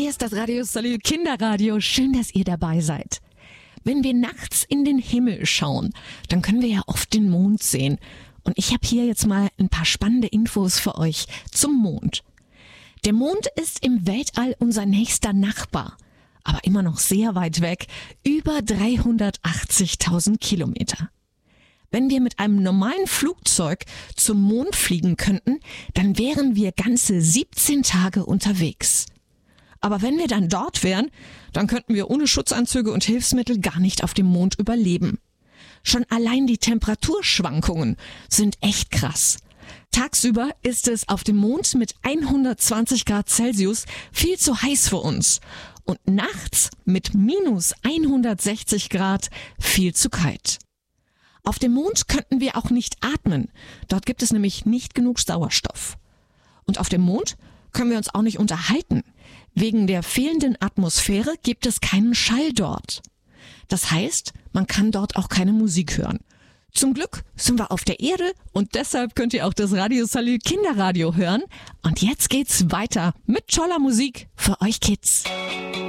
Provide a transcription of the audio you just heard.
Hier ist das Radio Salü Kinderradio. Schön, dass ihr dabei seid. Wenn wir nachts in den Himmel schauen, dann können wir ja oft den Mond sehen. Und ich habe hier jetzt mal ein paar spannende Infos für euch zum Mond. Der Mond ist im Weltall unser nächster Nachbar, aber immer noch sehr weit weg, über 380.000 Kilometer. Wenn wir mit einem normalen Flugzeug zum Mond fliegen könnten, dann wären wir ganze 17 Tage unterwegs. Aber wenn wir dann dort wären, dann könnten wir ohne Schutzanzüge und Hilfsmittel gar nicht auf dem Mond überleben. Schon allein die Temperaturschwankungen sind echt krass. Tagsüber ist es auf dem Mond mit 120 Grad Celsius viel zu heiß für uns und nachts mit minus 160 Grad viel zu kalt. Auf dem Mond könnten wir auch nicht atmen. Dort gibt es nämlich nicht genug Sauerstoff. Und auf dem Mond können wir uns auch nicht unterhalten. Wegen der fehlenden Atmosphäre gibt es keinen Schall dort. Das heißt, man kann dort auch keine Musik hören. Zum Glück sind wir auf der Erde und deshalb könnt ihr auch das Radio Salü Kinderradio hören. Und jetzt geht's weiter mit toller Musik für euch Kids.